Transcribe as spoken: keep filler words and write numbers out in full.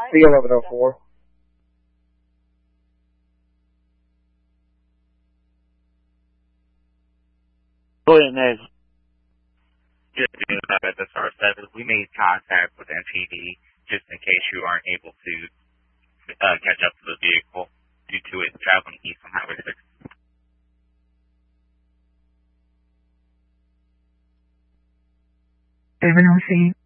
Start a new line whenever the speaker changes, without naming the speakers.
C eleven oh four.
Go ahead, Nez.
Just doing that at the S A R seven, we made contact with M P D just in case you aren't able to uh, catch up to the vehicle due to it traveling east on Highway six.
seven oh C.